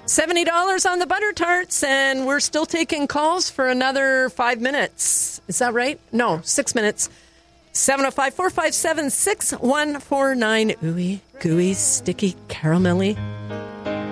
$70 on the butter tarts, and we're still taking calls for another 5 minutes. Is that right? No, 6 minutes. 705-457-6149. Ooey, gooey, sticky, caramelly.